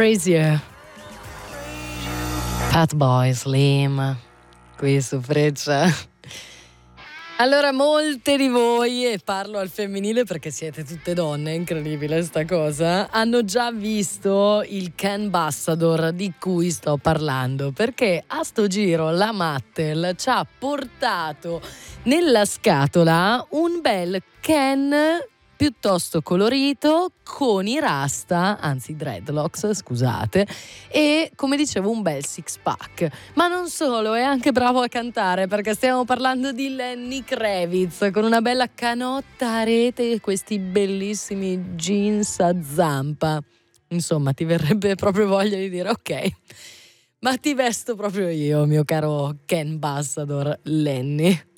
Crazier, Fatboy Slim, qui su Freccia. Allora, molte di voi, e parlo al femminile perché siete tutte donne, è incredibile sta cosa, hanno già visto il Ken Ambassador di cui sto parlando, perché a sto giro la Mattel ci ha portato nella scatola un bel Ken piuttosto colorito, con i rasta, anzi dreadlocks, scusate, e come dicevo un bel six pack. Ma non solo, è anche bravo a cantare, perché stiamo parlando di Lenny Kravitz, con una bella canotta a rete e questi bellissimi jeans a zampa. Insomma, ti verrebbe proprio voglia di dire ok, ma ti vesto proprio io, mio caro Ken Ambassador Lenny.